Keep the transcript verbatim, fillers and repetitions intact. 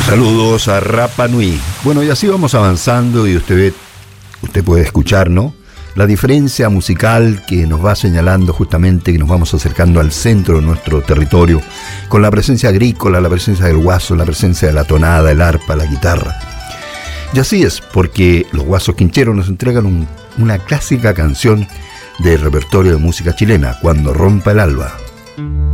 Saludos a Rapa Nui. Bueno, y así vamos avanzando y usted ve, usted puede escuchar, ¿no?, la diferencia musical que nos va señalando justamente que nos vamos acercando al centro de nuestro territorio, con la presencia agrícola, la presencia del guaso, la presencia de la tonada, el arpa, la guitarra. Y así es, porque los Guasos Quincheros nos entregan un, una clásica canción del repertorio de música chilena, Cuando rompa el alba.